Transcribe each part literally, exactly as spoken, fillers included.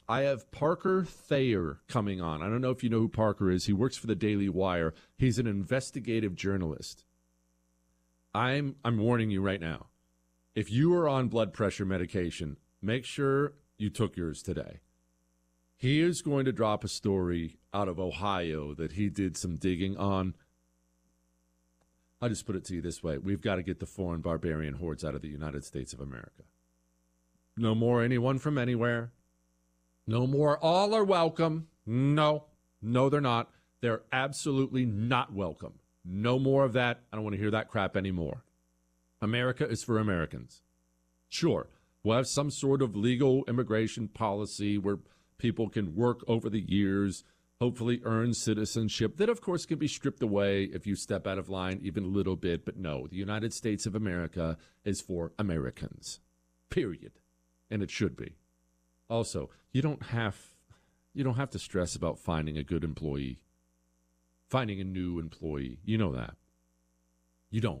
I have Parker Thayer coming on. I don't know if you know who Parker is. He works for the Daily Wire. He's an investigative journalist. I'm I'm warning you right now. If you are on blood pressure medication, make sure you took yours today. He is going to drop a story out of Ohio that he did some digging on. I'll just put it to you this way. We've got to get the foreign barbarian hordes out of the United States of America. No more anyone from anywhere. No more all are welcome. No, no, they're not. They're absolutely not welcome. No more of that. I don't want to hear that crap anymore. America is for Americans. Sure, we'll have some sort of legal immigration policy where people can work over the years, hopefully earn citizenship. That, of course, can be stripped away if you step out of line even a little bit. But no, the United States of America is for Americans, period. And it should be. Also, you don't have you don't have to stress about finding a good employee, finding a new employee. You know that. You don't.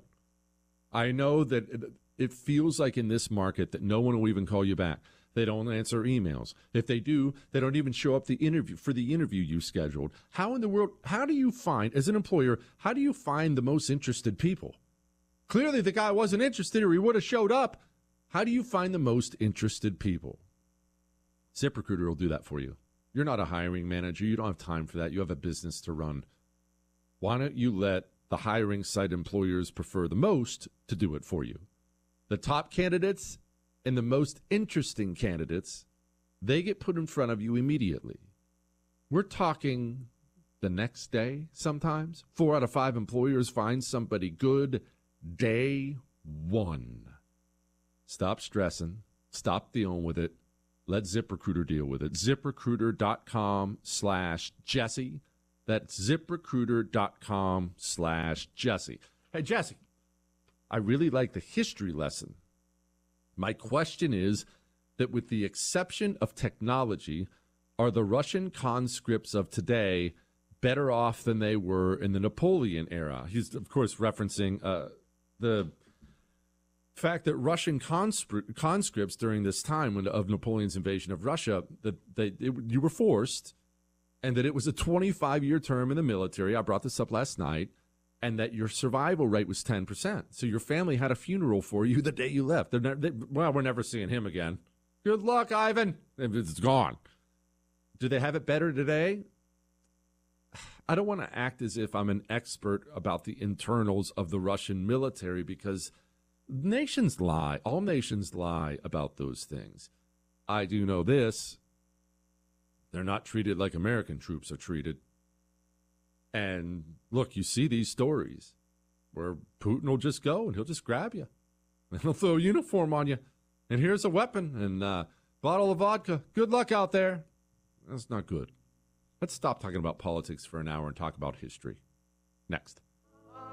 I know that it, it feels like in this market that no one will even call you back. They don't answer emails. If they do, they don't even show up the interview for the interview you scheduled. How in the world, how do you find, as an employer, how do you find the most interested people? Clearly the guy wasn't interested or he would have showed up. How do you find the most interested people? ZipRecruiter will do that for you. You're not a hiring manager. You don't have time for that. You have a business to run. Why don't you let the hiring site employers prefer the most to do it for you? The top candidates and the most interesting candidates, they get put in front of you immediately. We're talking the next day sometimes. Four out of five employers find somebody good day one. Stop stressing. Stop dealing with it. Let ZipRecruiter deal with it. ZipRecruiter.com slash Jesse. That's ZipRecruiter.com slash Jesse. Hey, Jesse, I really like the history lesson. My question is that with the exception of technology, are the Russian conscripts of today better off than they were in the Napoleon era? He's, of course, referencing uh, the fact that Russian conscript, conscripts during this time when, of Napoleon's invasion of Russia, that they, it, you were forced, and that it was a twenty-five year term in the military. I brought this up last night, and that your survival rate was ten percent. So your family had a funeral for you the day you left. They're never, they, well, we're never seeing him again. Good luck, Ivan. It's gone. Do they have it better today? I don't want to act as if I'm an expert about the internals of the Russian military because nations lie. All nations lie about those things. I do know this. They're not treated like American troops are treated. And look, you see these stories where Putin will just go and he'll just grab you. And he'll throw a uniform on you. And here's a weapon and a bottle of vodka. Good luck out there. That's not good. Let's stop talking about politics for an hour and talk about history. Next.